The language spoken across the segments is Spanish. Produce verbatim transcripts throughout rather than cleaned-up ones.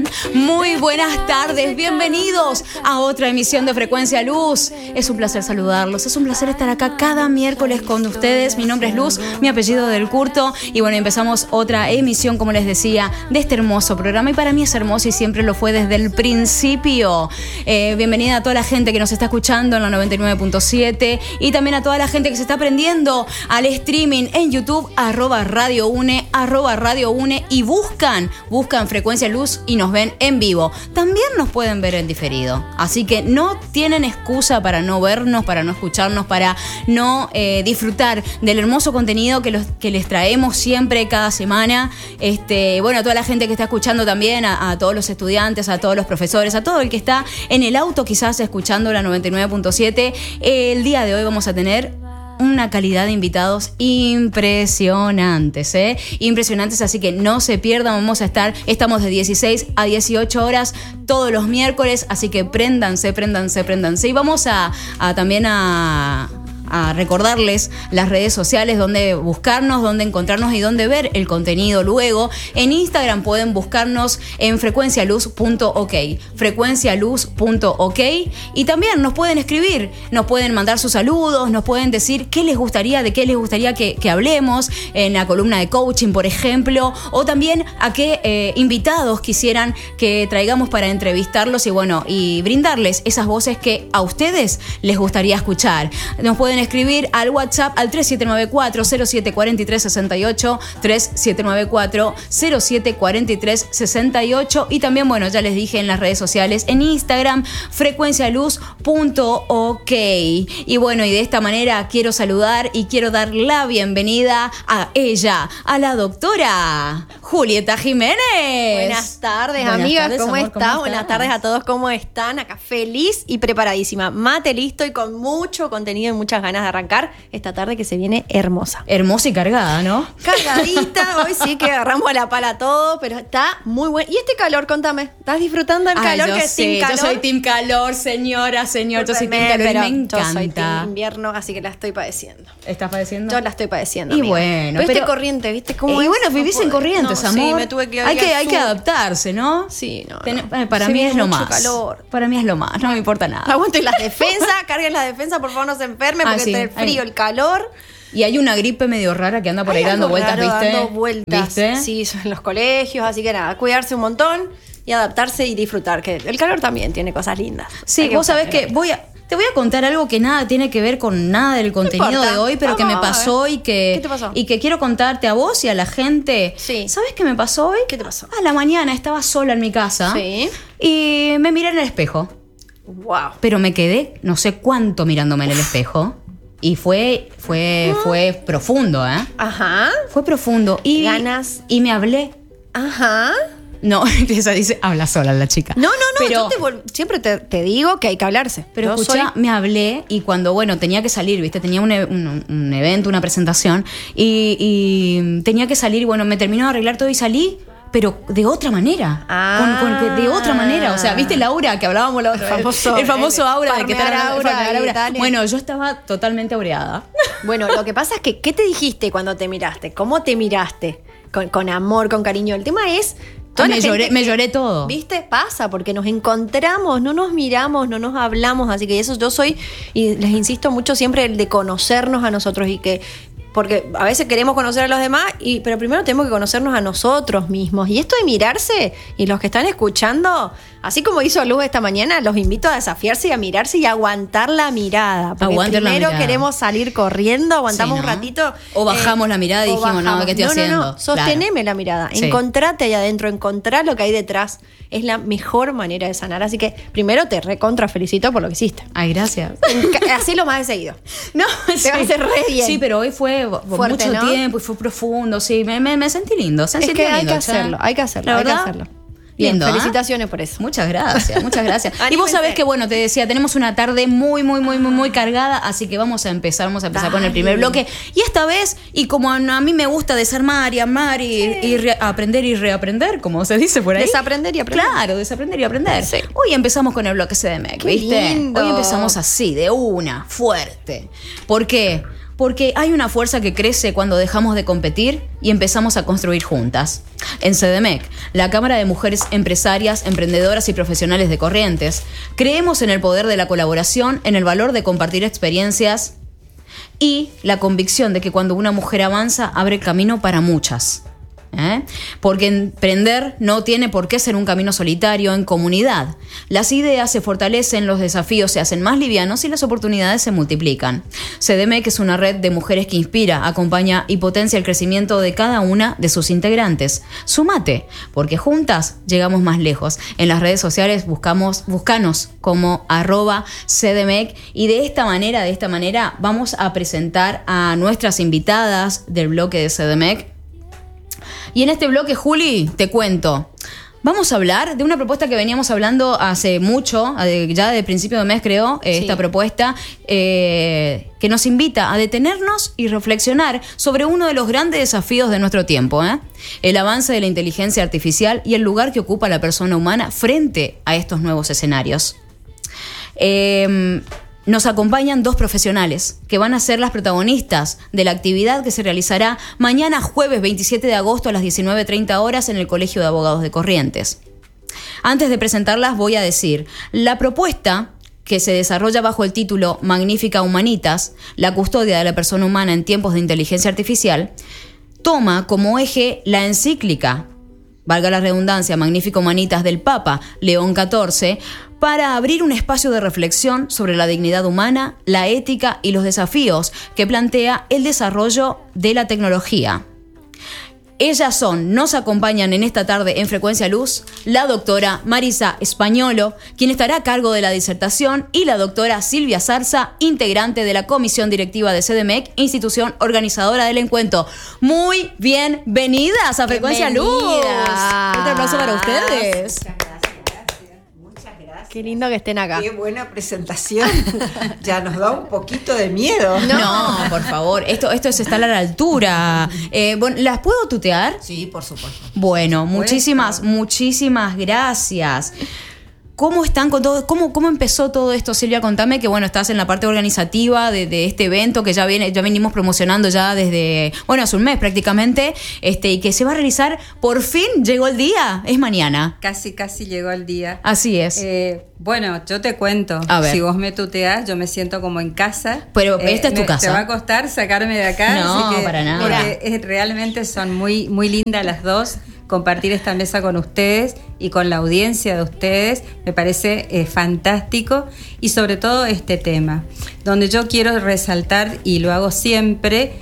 Muy buenas tardes, bienvenidos a otra emisión de Frecuencia Luz. Es un placer saludarlos, es un placer estar acá cada miércoles con ustedes. Mi nombre es Luz, mi apellido del Curto. Y bueno, empezamos otra emisión, como les decía, de este hermoso programa. Y para mí es hermoso y siempre lo fue desde el principio. Eh, bienvenida a toda la gente que nos está escuchando en la noventa y nueve punto siete y también a toda la gente que se está prendiendo al streaming en YouTube, arroba Radio Une, arroba Radio Une y buscan, buscan Frecuencia Luz y nos ven en vivo. También nos pueden ver en diferido. Así que no tienen excusa para no vernos, para no escucharnos, para no eh, disfrutar del hermoso contenido que, los, que les traemos siempre, cada semana. Este, bueno, a toda la gente que está escuchando también, a, a todos los estudiantes, a todos los profesores, a todo el que está en el auto quizás escuchando la noventa y nueve punto siete. Eh, el día de hoy vamos a tener una calidad de invitados impresionantes, ¿eh? Impresionantes, así que no se pierdan, vamos a estar, estamos de dieciséis a dieciocho horas todos los miércoles, así que préndanse, préndanse, préndanse. Y vamos a, a también a... a recordarles las redes sociales donde buscarnos, donde encontrarnos y donde ver el contenido luego. En Instagram pueden buscarnos en frecuencialuz punto ok, frecuencialuz punto ok, y también nos pueden escribir, nos pueden mandar sus saludos, nos pueden decir qué les gustaría, de qué les gustaría que, que hablemos en la columna de coaching, por ejemplo, o también a qué eh, invitados quisieran que traigamos para entrevistarlos y bueno, y brindarles esas voces que a ustedes les gustaría escuchar. Nos pueden escribir al WhatsApp al tres siete nueve cuatro cero siete cuatro tres seis ocho, tres siete nueve cuatro cero siete cuatro tres seis ocho, y también, bueno, ya les dije en las redes sociales, en Instagram, frecuencialuz punto ok. Y bueno, y de esta manera quiero saludar y quiero dar la bienvenida a ella, a la doctora Julieta Jiménez. Buenas tardes, Buenas amigas, tardes, ¿cómo amor, están? Buenas tardes a todos, ¿cómo están? Acá feliz y preparadísima, mate listo y con mucho contenido y muchas ganas de arrancar esta tarde que se viene hermosa. Hermosa y cargada, ¿no? Cargadita, hoy sí que agarramos la pala todo, pero está muy bueno. ¿Y este calor? Contame, ¿estás disfrutando del Ay, calor? Yo que es sé, team calor? Yo soy team calor, señora, señor, yo soy team calor, pero me encanta. Yo soy team invierno, así que la estoy padeciendo. ¿Estás padeciendo? Yo la estoy padeciendo, Y amiga. bueno, pero, pero este corriente, ¿viste cómo Y es? bueno, vivís no en Corrientes, no, amor. Sí, me tuve que ir hay que, al hay sur. que adaptarse, ¿no? Sí, no. Ten, no. Para Se mí es lo mucho más. calor. Para mí es lo más, no me importa nada. Aguanten las defensas, carguen la defensa, por favor no se enfermen, Ah, porque sí, está el frío, ahí. el calor. Y hay una gripe medio rara que anda por Hay ahí dando algo vueltas, raro ¿viste? dando vueltas, ¿Viste? sí, en los colegios, así que nada, cuidarse un montón y adaptarse y disfrutar, que el calor también tiene cosas lindas. Sí, que vos sabés que buscar. voy a... Te voy a contar algo que nada tiene que ver con nada del contenido importa. de hoy, pero que me Vamos a pasó ver. y que ¿Qué te pasó? y que quiero contarte a vos y a la gente. Sí. ¿Sabés qué me pasó hoy? ¿Qué te pasó? A la mañana estaba sola en mi casa. Sí. Y me miré en el espejo. Wow. Pero me quedé no sé cuánto mirándome en el espejo. Y fue fue fue profundo, ¿eh? Ajá. Fue profundo. Y Ganas. Y me hablé. Ajá. No, esa dice, habla sola la chica. No, no, no, Pero, yo te vol- siempre te, te digo que hay que hablarse. Pero Yo escuchá, soy- me hablé y cuando, bueno, tenía que salir, ¿viste? Tenía un, e- un- un evento, una presentación y, y tenía que salir, bueno, me terminó de arreglar todo y salí, pero de otra manera. Ah. Con- con- de otra manera. O sea, ¿viste el aura que hablábamos la otra El vez? famoso- El famoso aura de que te farmear aura, farmear y aura. tal. Bueno, yo estaba totalmente aureada. Bueno, lo que pasa es que, ¿qué te dijiste cuando te miraste? ¿Cómo te miraste? Con, con amor, con cariño. El tema es... toda la me, gente lloré, que- me lloré todo. ¿Viste? Pasa, porque nos encontramos, no nos miramos, no nos hablamos, así que eso yo soy, y les insisto mucho siempre, el de conocernos a nosotros y que... Porque a veces queremos conocer a los demás, y, pero primero tenemos que conocernos a nosotros mismos. Y esto de mirarse, y los que están escuchando, así como hizo Luz esta mañana, los invito a desafiarse y a mirarse y a aguantar la mirada. Porque Aguanten la primero mirada. queremos salir corriendo, aguantamos Sí, ¿no? un ratito. O bajamos la mirada y o dijimos, no, bajamos. ¿qué estoy no, haciendo? No, no, sosteneme la mirada. Sí. Encontrate ahí adentro, encontrar lo que hay detrás. Es la mejor manera de sanar. Así que primero te recontra felicito por lo que hiciste. Ay, gracias. Hacelo más de seguido. No, Te va a hacer re bien. Sí, pero hoy fue Fuerte, mucho ¿no? tiempo y fue profundo. Sí, me, me, me sentí lindo. Se Es sintió que hay lindo, que che. hacerlo, hay que hacerlo, La hay que verdad, hacerlo. Bien, lindo, ¿eh? felicitaciones por eso. Muchas gracias, muchas gracias. Y vos Anímense. sabés que, bueno, te decía, tenemos una tarde muy, muy, muy, muy, muy cargada, así que vamos a empezar, vamos a empezar Dale. con el primer bloque. Y esta vez, y como a a mí me gusta desarmar y amar y, y re- aprender y reaprender, como se dice por ahí. Desaprender y aprender. Claro, desaprender y aprender. Sí. Hoy empezamos con el bloque C D M E C, Qué ¿viste? lindo. Hoy empezamos así, de una, fuerte. ¿Por qué? porque hay una fuerza que crece cuando dejamos de competir y empezamos a construir juntas. En CEDEMEC, la Cámara de Mujeres Empresarias, Emprendedoras y Profesionales de Corrientes, creemos en el poder de la colaboración, en el valor de compartir experiencias y la convicción de que cuando una mujer avanza, abre camino para muchas. ¿Eh? Porque emprender no tiene por qué ser un camino solitario, en comunidad. Las ideas se fortalecen, los desafíos se hacen más livianos y las oportunidades se multiplican. CEDEMEC es una red de mujeres que inspira, acompaña y potencia el crecimiento de cada una de sus integrantes. Súmate, porque juntas llegamos más lejos. En las redes sociales buscamos, buscanos como arroba CEDEMEC, y de esta manera, de esta manera vamos a presentar a nuestras invitadas del bloque de CEDEMEC. Y en este bloque, Juli, te cuento, vamos a hablar de una propuesta que veníamos hablando hace mucho, ya de principio de mes creo, eh, sí. Esta propuesta eh, que nos invita a detenernos y reflexionar sobre uno de los grandes desafíos de nuestro tiempo, ¿eh? El avance de la inteligencia artificial y el lugar que ocupa la persona humana frente a estos nuevos escenarios. Eh... Nos acompañan dos profesionales que van a ser las protagonistas de la actividad que se realizará mañana jueves veintisiete de agosto a las diecinueve treinta horas en el Colegio de Abogados de Corrientes. Antes de presentarlas voy a decir, la propuesta que se desarrolla bajo el título Magnifica Humanitas, la custodia de la persona humana en tiempos de inteligencia artificial, toma como eje la encíclica, valga la redundancia, Magnifica Humanitas del Papa León catorce, para abrir un espacio de reflexión sobre la dignidad humana, la ética y los desafíos que plantea el desarrollo de la tecnología. Ellas son, nos acompañan en esta tarde en Frecuencia Luz, la doctora Marisa Españolo, quien estará a cargo de la disertación, y la doctora Silvia Zarza, integrante de la Comisión Directiva de CEDEMEC, institución organizadora del encuentro. Muy bienvenidas a Frecuencia Luz. Un aplauso para ustedes. Qué lindo que estén acá. Qué buena presentación. Ya nos da un poquito de miedo. No, no por favor. Esto, esto es estar a la altura. Eh, bueno, ¿las puedo tutear? Sí, por supuesto. Bueno, muchísimas, muchísimas gracias. ¿Cómo están con todo? ¿Cómo, cómo empezó todo esto, Silvia? Contame que, bueno, estás en la parte organizativa de, de este evento que ya viene, ya venimos promocionando ya desde, bueno, hace un mes prácticamente, este, y que se va a realizar, por fin llegó el día, es mañana. Casi, casi llegó el día. Así es. Eh, bueno, yo te cuento, si vos me tuteás, yo me siento como en casa. Pero eh, esta es tu me, casa. Te va a costar sacarme de acá. No, así que, para nada. Porque es, realmente son muy, muy lindas las dos. Compartir esta mesa con ustedes y con la audiencia de ustedes me parece eh, fantástico, y sobre todo este tema, donde yo quiero resaltar, y lo hago siempre,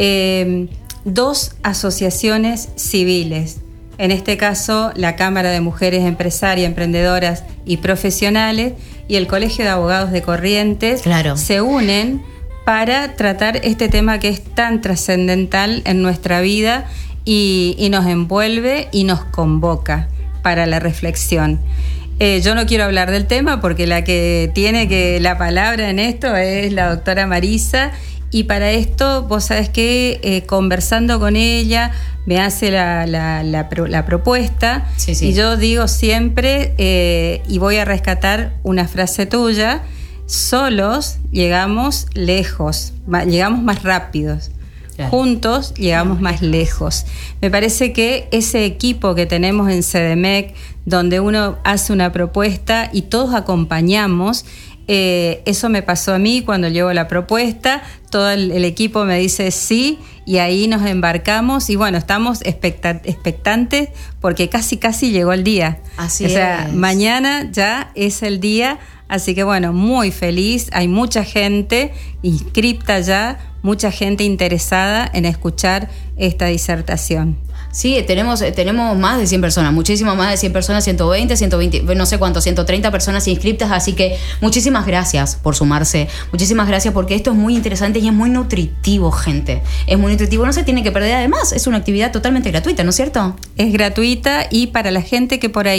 eh, dos asociaciones civiles. En este caso, la Cámara de Mujeres Empresarias, Emprendedoras y Profesionales y el Colegio de Abogados de Corrientes, claro, se unen para tratar este tema que es tan trascendental en nuestra vida y, y nos envuelve y nos convoca para la reflexión. Eh, yo no quiero hablar del tema porque la que tiene que la palabra en esto es la doctora Marisa, y para esto, vos sabés que eh, conversando con ella me hace la, la, la, la propuesta, sí, sí. Y yo digo siempre, eh, y voy a rescatar una frase tuya: solos llegamos lejos, llegamos más rápidos. Claro. Juntos llegamos más lejos. Me parece que ese equipo que tenemos en CEDEMEC, donde uno hace una propuesta y todos acompañamos, eh, eso me pasó a mí cuando llevo la propuesta, todo el, el equipo me dice sí, y ahí nos embarcamos, y bueno, estamos expecta- expectantes porque casi casi llegó el día. Así o sea, es. Mañana ya es el día, así que bueno, muy feliz. Hay mucha gente inscripta ya, mucha gente interesada en escuchar esta disertación. Sí, tenemos, tenemos más de cien personas, muchísimas más de cien personas, ciento veinte, ciento veinte, no sé cuánto, ciento treinta personas inscriptas, así que muchísimas gracias por sumarse, muchísimas gracias, porque esto es muy interesante y es muy nutritivo, gente, es muy nutritivo, no se tiene que perder, además es una actividad totalmente gratuita, ¿no es cierto? Es gratuita, y para la gente que por ahí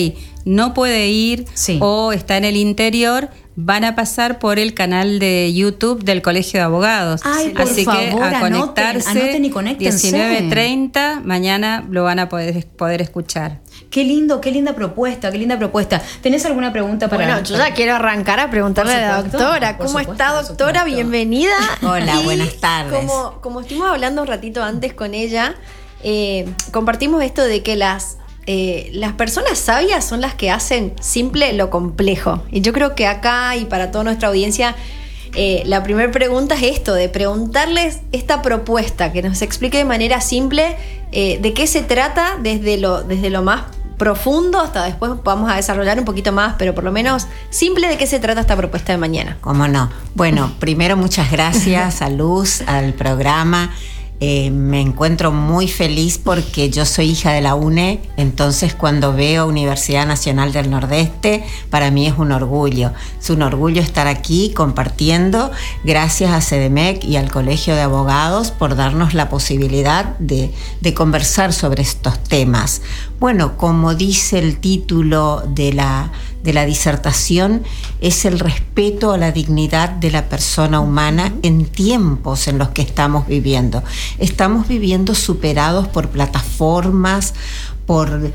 no puede ir Sí. o está en el interior, van a pasar por el canal de YouTube del Colegio de Abogados. Ay, por Así favor, que a anoten, conectarse, anoten y conéctense. diecinueve treinta, mañana lo van a poder, poder escuchar. Qué lindo, qué linda propuesta, qué linda propuesta. ¿Tenés alguna pregunta para Bueno, yo ya quiero arrancar a preguntarle Por a la supuesto, doctora. por ¿Cómo supuesto, está, por doctora? supuesto. Bienvenida. Hola, Y buenas tardes. Como, como estuvimos hablando un ratito antes con ella, eh, compartimos esto de que las, eh, las personas sabias son las que hacen simple lo complejo. Y yo creo que acá y para toda nuestra audiencia, eh, la primera pregunta es esto, de preguntarles esta propuesta, que nos explique de manera simple eh, de qué se trata desde lo, desde lo más profundo hasta después vamos a desarrollar un poquito más, pero por lo menos simple de qué se trata esta propuesta de mañana. ¿Cómo no? Bueno, primero muchas gracias a Luz, al programa. Eh, me encuentro muy feliz porque yo soy hija de la UNE, entonces cuando veo Universidad Nacional del Nordeste, para mí es un orgullo. Es un orgullo estar aquí compartiendo, gracias a CEDEMEC y al Colegio de Abogados por darnos la posibilidad de, de conversar sobre estos temas. Bueno, como dice el título de la, de la disertación, es el respeto a la dignidad de la persona humana en tiempos en los que estamos viviendo. Estamos viviendo superados por plataformas, por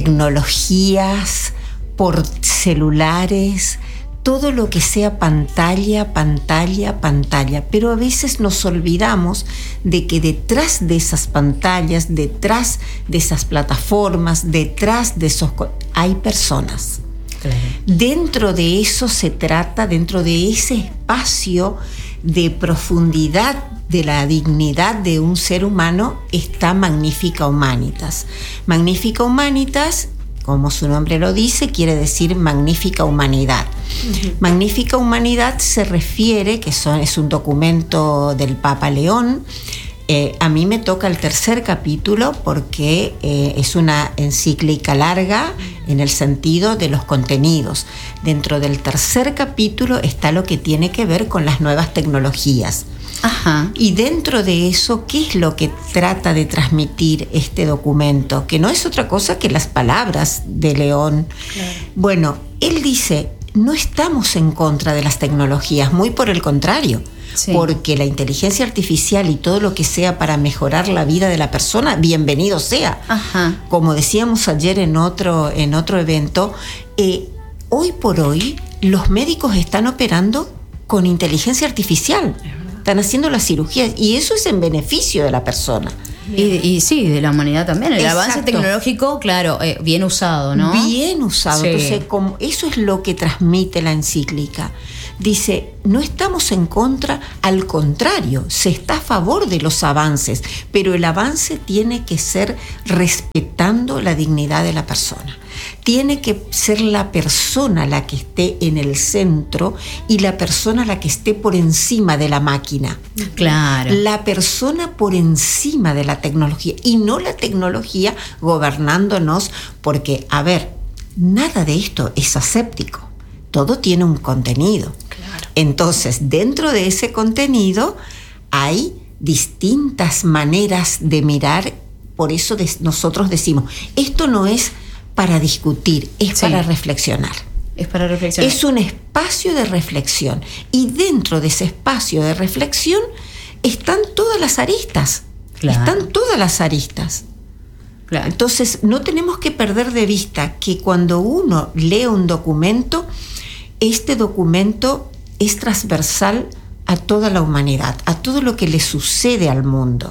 tecnologías, por celulares, todo lo que sea pantalla, pantalla, pantalla. Pero a veces nos olvidamos de que detrás de esas pantallas, detrás de esas plataformas, detrás de esos... hay personas. Claro. Dentro de eso se trata, dentro de ese espacio de profundidad de la dignidad de un ser humano, está Magnifica Humanitas. Magnifica Humanitas, como su nombre lo dice, quiere decir magnífica humanidad. Uh-huh. Magnífica Humanidad se refiere, que son, es un documento del Papa León. Eh, a mí me toca el tercer capítulo porque eh, es una encíclica larga en el sentido de los contenidos. Dentro del tercer capítulo está lo que tiene que ver con las nuevas tecnologías. Ajá. Y dentro de eso, ¿qué es lo que trata de transmitir este documento? Que no es otra cosa que las palabras de León. Claro. Bueno, él dice, no estamos en contra de las tecnologías, muy por el contrario. Sí. Porque la inteligencia artificial y todo lo que sea para mejorar la vida de la persona, bienvenido sea. Ajá. Como decíamos ayer en otro, en otro evento, eh, hoy por hoy los médicos están operando con inteligencia artificial. Están haciendo las cirugías y eso es en beneficio de la persona. Y, y sí, de la humanidad también. El Exacto. avance tecnológico, claro, eh, bien usado, ¿no? Bien usado. Sí. Entonces, como eso es lo que transmite la encíclica. Dice, no estamos en contra, al contrario, se está a favor de los avances, pero el avance tiene que ser respetando la dignidad de la persona. Tiene que ser la persona la que esté en el centro y la persona la que esté por encima de la máquina. Claro. La persona por encima de la tecnología y no la tecnología gobernándonos, porque, a ver, nada de esto es aséptico. Todo tiene un contenido. Claro. Entonces, dentro de ese contenido hay distintas maneras de mirar. Por eso de, nosotros decimos, esto no es para discutir, es sí. para reflexionar. Es para reflexionar. Es un espacio de reflexión. Y dentro de ese espacio de reflexión están todas las aristas. Claro. Están todas las aristas. Claro. Entonces, no tenemos que perder de vista que cuando uno lee un documento, este documento es transversal a toda la humanidad, a todo lo que le sucede al mundo.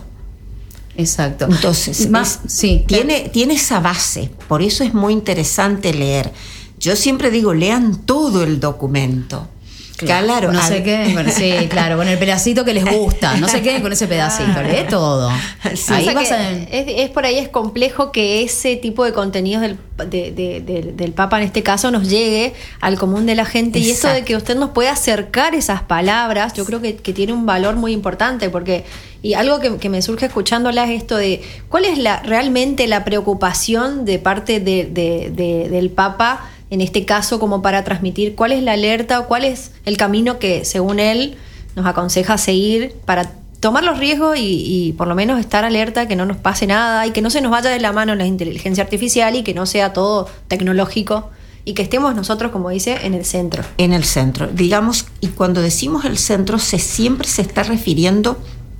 Exacto. Entonces, Más, es, sí, tiene, claro. tiene esa base, por eso es muy interesante leer. Yo siempre digo, lean todo el documento. Claro, claro no al... se queden con, sí, claro, con el pedacito que les gusta, no se queden con ese pedacito, lee todo. Sí. Ahí o sea vas a... es, es por ahí es complejo que ese tipo de contenidos del, de, de, de, del Papa en este caso nos llegue al común de la gente. Exacto. Y esto de que usted nos pueda acercar esas palabras, yo creo que, que tiene un valor muy importante, porque y algo que, que me surge escuchándola es esto de cuál es la realmente la preocupación de parte de, de, de, del Papa en este caso, como para transmitir cuál es la alerta o cuál es el camino que, según él, nos aconseja seguir para tomar los riesgos y, y por lo menos estar alerta, que no nos pase nada y que no se nos vaya de la mano la inteligencia artificial y que no sea todo tecnológico y que estemos nosotros, como dice, en el centro. En el centro, digamos, y cuando decimos el centro, se siempre se está refiriendo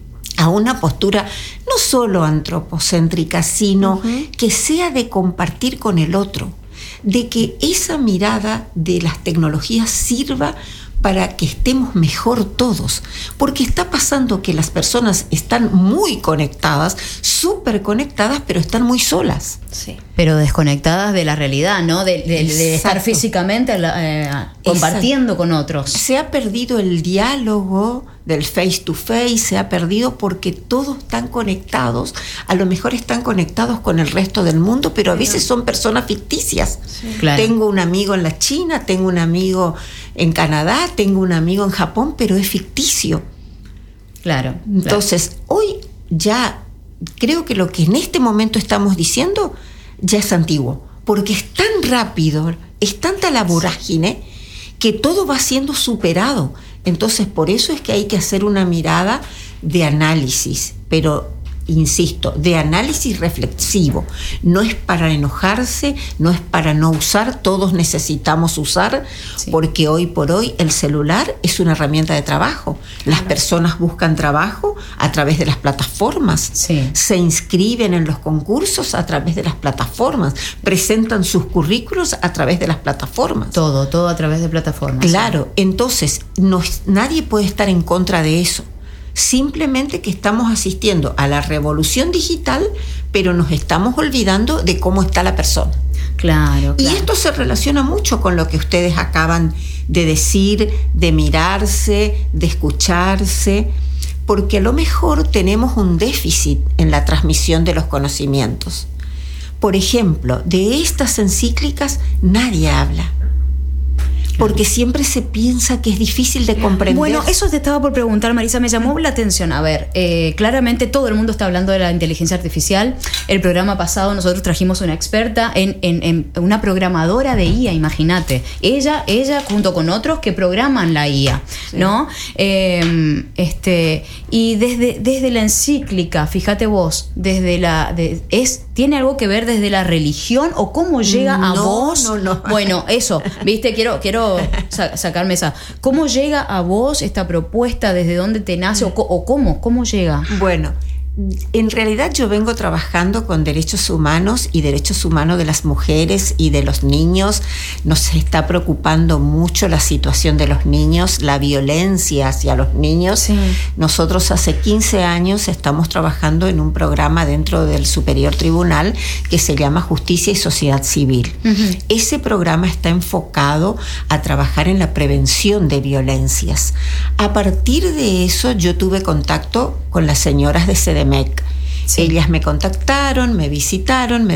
a una postura no solo antropocéntrica, sino uh-huh. que sea de compartir con el otro, de que esa mirada de las tecnologías sirva para que estemos mejor todos, porque está pasando que las personas están muy conectadas, súper conectadas, pero están muy solas. Sí. Pero desconectadas de la realidad, ¿no? De, de, de estar físicamente eh, compartiendo Exacto. con otros. Se ha perdido el diálogo del face to face, se ha perdido porque todos están conectados, a lo mejor están conectados con el resto del mundo, pero a veces son personas ficticias. Sí. Claro. Tengo un amigo en la China, tengo un amigo en Canadá, tengo un amigo en Japón, pero es ficticio. Claro. Entonces, claro. hoy ya creo que lo que en este momento estamos diciendo ya es antiguo, porque es tan rápido, es tanta la vorágine que todo va siendo superado. Entonces, por eso es que hay que hacer una mirada de análisis, pero insisto, de análisis reflexivo. No es para enojarse, no es para no usar, todos necesitamos usar, sí. porque hoy por hoy el celular es una herramienta de trabajo. Las claro. personas buscan trabajo a través de las plataformas, sí. se inscriben en los concursos a través de las plataformas, presentan sus currículos a través de las plataformas. Todo, todo a través de plataformas. Claro, sí. entonces no, nadie puede estar en contra de eso. Simplemente que estamos asistiendo a la revolución digital, pero nos estamos olvidando de cómo está la persona. Claro, y claro. esto se relaciona mucho con lo que ustedes acaban de decir, de mirarse, de escucharse, porque a lo mejor tenemos un déficit en la transmisión de los conocimientos. Por ejemplo, de estas encíclicas nadie habla, porque siempre se piensa que es difícil de comprender. Bueno, eso te estaba por preguntar, Marisa, me llamó la atención. A ver, eh, claramente todo el mundo está hablando de la inteligencia artificial. El programa pasado nosotros trajimos una experta en, en, en una programadora de I A, imagínate. Ella, ella junto con otros que programan la I A, sí. ¿no? Eh, este, y desde, desde la encíclica, fíjate vos, desde la de, es ¿tiene algo que ver desde la religión o cómo llega a no, vos? No, no, Bueno, eso, viste, quiero, quiero sa- sacarme esa. ¿Cómo llega a vos esta propuesta? ¿Desde dónde te nace? ¿O, o cómo? ¿Cómo llega? Bueno, en realidad yo vengo trabajando con derechos humanos y derechos humanos de las mujeres y de los niños. Nos está preocupando mucho la situación de los niños, la violencia hacia los niños. Sí. Nosotros hace quince años estamos trabajando en un programa dentro del Superior Tribunal que se llama Justicia y Sociedad Civil. Uh-huh. Ese programa está enfocado a trabajar en la prevención de violencias. A partir de eso yo tuve contacto con las señoras de CEDEMEC. Sí. Ellas me contactaron, me visitaron, me